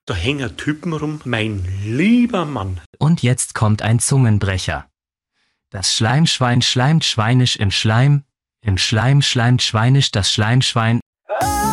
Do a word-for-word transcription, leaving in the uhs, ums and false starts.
Da hängen Typen rum, mein lieber Mann. Und jetzt kommt ein Zungenbrecher. Das Schleimschwein schleimt schweinisch im Schleim, im Schleim schleimt schweinisch das Schleimschwein.